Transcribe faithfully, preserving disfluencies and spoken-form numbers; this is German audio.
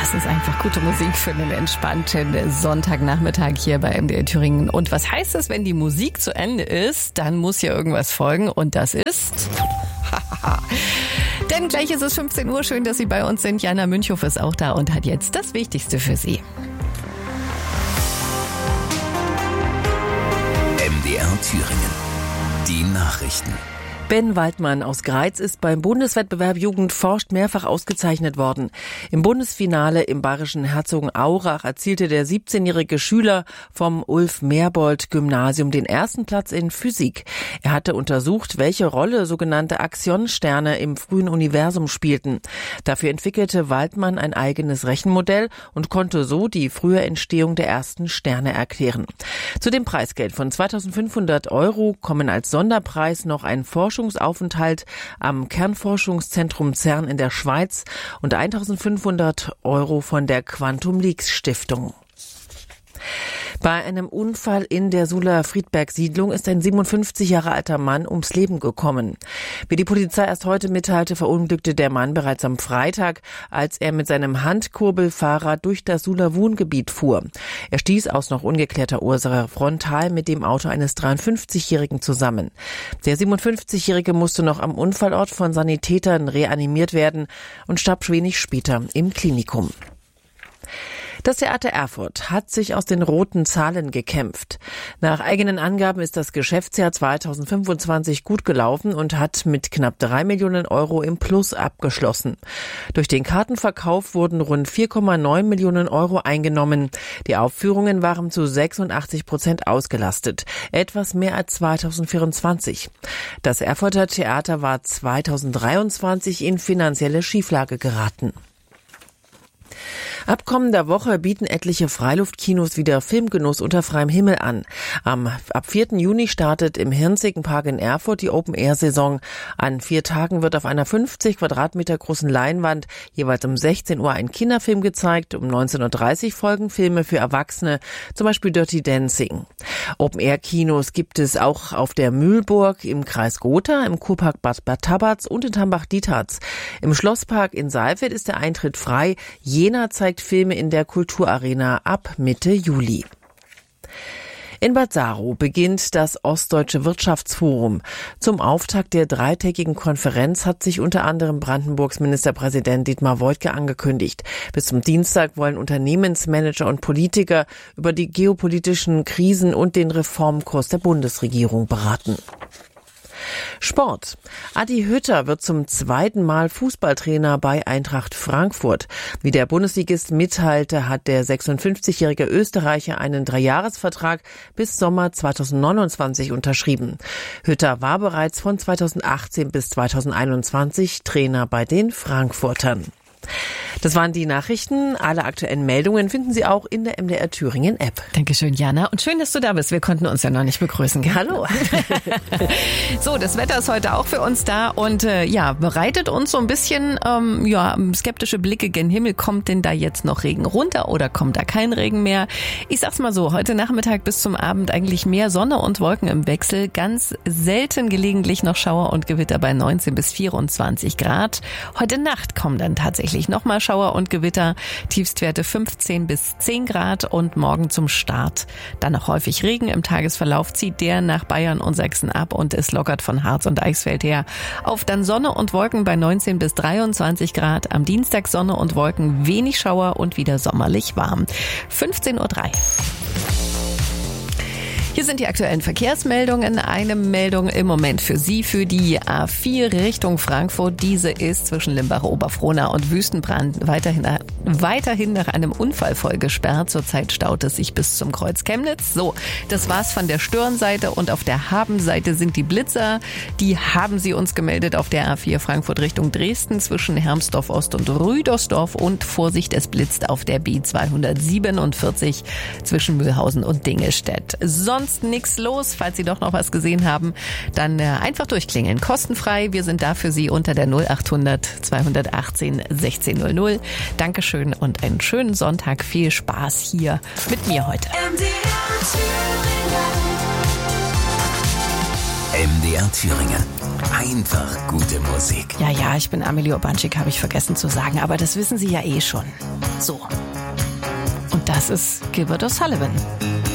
Das ist einfach gute Musik für einen entspannten Sonntagnachmittag hier bei M D R Thüringen. Und was heißt es, wenn die Musik zu Ende ist? Dann muss ja irgendwas folgen und das ist... Denn gleich ist es fünfzehn Uhr. Schön, dass Sie bei uns sind. Jana Münchow ist auch da und hat jetzt das Wichtigste für Sie. M D R Thüringen. Die Nachrichten. Ben Waldmann aus Greiz ist beim Bundeswettbewerb Jugend forscht mehrfach ausgezeichnet worden. Im Bundesfinale im bayerischen Herzogenaurach erzielte der siebzehnjährige Schüler vom Ulf-Merbold-Gymnasium den ersten Platz in Physik. Er hatte untersucht, welche Rolle sogenannte Axion-Sterne im frühen Universum spielten. Dafür entwickelte Waldmann ein eigenes Rechenmodell und konnte so die frühe Entstehung der ersten Sterne erklären. Zu dem Preisgeld von zweitausendfünfhundert Euro kommen als Sonderpreis noch ein Forschungsaufenthalt am Kernforschungszentrum CERN in der Schweiz und eintausendfünfhundert Euro von der Quantum Leaks Stiftung. Bei einem Unfall in der Sula-Friedberg-Siedlung ist ein siebenundfünfzig Jahre alter Mann ums Leben gekommen. Wie die Polizei erst heute mitteilte, verunglückte der Mann bereits am Freitag, als er mit seinem Handkurbelfahrrad durch das Sula-Wohngebiet fuhr. Er stieß aus noch ungeklärter Ursache frontal mit dem Auto eines dreiundfünfzigjährigen zusammen. Der siebenundfünfzigjährige musste noch am Unfallort von Sanitätern reanimiert werden und starb wenig später im Klinikum. Das Theater Erfurt hat sich aus den roten Zahlen gekämpft. Nach eigenen Angaben ist das Geschäftsjahr zweitausendfünfundzwanzig gut gelaufen und hat mit knapp drei Millionen Euro im Plus abgeschlossen. Durch den Kartenverkauf wurden rund vier Komma neun Millionen Euro eingenommen. Die Aufführungen waren zu sechsundachtzig Prozent ausgelastet, etwas mehr als zweitausendvierundzwanzig. Das Erfurter Theater war zweitausenddreiundzwanzig in finanzielle Schieflage geraten. Ab kommender Woche bieten etliche Freiluftkinos wieder Filmgenuss unter freiem Himmel an. Am, ab vierten Juni startet im Hirnzigen Park in Erfurt die Open-Air-Saison. An vier Tagen wird auf einer fünfzig Quadratmeter großen Leinwand jeweils um sechzehn Uhr ein Kinderfilm gezeigt. Um neunzehn Uhr dreißig folgen Filme für Erwachsene, zum Beispiel Dirty Dancing. Open-Air-Kinos gibt es auch auf der Mühlburg, im Kreis Gotha, im Kurpark Bad Tabatz und in Tambach-Dietharz. Im Schlosspark in Saalfeld ist der Eintritt frei. Jena zeigt Filme in der Kulturarena ab Mitte Juli. In Bad Saro beginnt das Ostdeutsche Wirtschaftsforum. Zum Auftakt der dreitägigen Konferenz hat sich unter anderem Brandenburgs Ministerpräsident Dietmar Woidke angekündigt. Bis zum Dienstag wollen Unternehmensmanager und Politiker über die geopolitischen Krisen und den Reformkurs der Bundesregierung beraten. Sport. Adi Hütter wird zum zweiten Mal Fußballtrainer bei Eintracht Frankfurt. Wie der Bundesligist mitteilte, hat der sechsundfünfzigjährige Österreicher einen Dreijahresvertrag bis Sommer zweitausendneunundzwanzig unterschrieben. Hütter war bereits von zweitausendachtzehn bis zweitausendeinundzwanzig Trainer bei den Frankfurtern. Das waren die Nachrichten. Alle aktuellen Meldungen finden Sie auch in der M D R Thüringen App. Dankeschön, Jana. Und schön, dass du da bist. Wir konnten uns ja noch nicht begrüßen. Gell? Hallo. So, das Wetter ist heute auch für uns da und äh, ja, bereitet uns so ein bisschen ähm, ja, skeptische Blicke gen Himmel. Kommt denn da jetzt noch Regen runter oder kommt da kein Regen mehr? Ich sag's mal so, heute Nachmittag bis zum Abend eigentlich mehr Sonne und Wolken im Wechsel. Ganz selten gelegentlich noch Schauer und Gewitter bei neunzehn bis vierundzwanzig Grad. Heute Nacht kommen dann tatsächlich nochmal Schauer und Gewitter, Tiefstwerte fünfzehn bis zehn Grad und morgen zum Start dann noch häufig Regen. Im Tagesverlauf zieht der nach Bayern und Sachsen ab und es lockert von Harz und Eichsfeld her auf dann Sonne und Wolken bei neunzehn bis dreiundzwanzig Grad. Am Dienstag Sonne und Wolken, wenig Schauer und wieder sommerlich warm. fünfzehn Uhr drei. Hier sind die aktuellen Verkehrsmeldungen. Eine Meldung im Moment für Sie, für die A vier Richtung Frankfurt. Diese ist zwischen Limbach-Oberfrohna und Wüstenbrand weiterhin, weiterhin nach einem Unfall voll gesperrt. Zurzeit staut es sich bis zum Kreuz Chemnitz. So, das war's von der Stirnseite und auf der Habenseite sind die Blitzer. Die haben Sie uns gemeldet auf der A vier Frankfurt Richtung Dresden zwischen Hermsdorf Ost und Rüdersdorf und Vorsicht, es blitzt auf der B zweihundertsiebenundvierzig zwischen Mühlhausen und Dingestedt. Sonst nichts los. Falls Sie doch noch was gesehen haben, dann äh, einfach durchklingeln. Kostenfrei. Wir sind da für Sie unter der null achthundert zweihundertachtzehn sechzehn null null. Dankeschön und einen schönen Sonntag. Viel Spaß hier mit mir heute. M D R Thüringen. M D R Thüringen. Einfach gute Musik. Ja, ja, ich bin Amelie Obanschik, habe ich vergessen zu sagen, aber das wissen Sie ja eh schon. So. Und das ist Gilbert O'Sullivan.